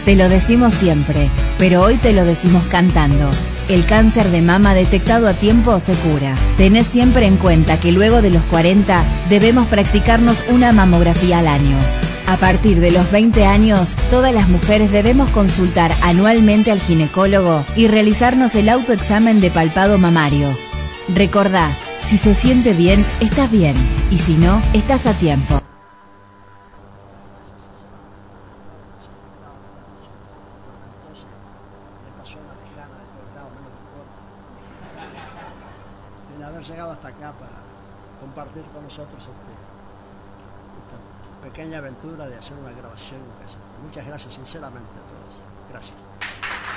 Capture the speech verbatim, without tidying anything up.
Te lo decimos siempre, pero hoy te lo decimos cantando. El cáncer de mama detectado a tiempo se cura. Tenés siempre en cuenta que luego de los cuarenta debemos practicarnos una mamografía al año. A partir de los veinte años, todas las mujeres debemos consultar anualmente al ginecólogo y realizarnos el autoexamen de palpado mamario. Recordá, si se siente bien, estás bien, y si no, estás a tiempo. El haber llegado hasta acá para compartir con nosotros este, esta pequeña aventura de hacer una grabación en casa. Muchas gracias sinceramente a todos. Gracias.